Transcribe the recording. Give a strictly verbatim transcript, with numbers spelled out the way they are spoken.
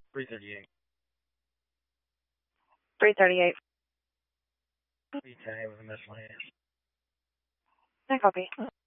three thirty-eight. three thirty-eight. E T A with a miscellaneous. I copy.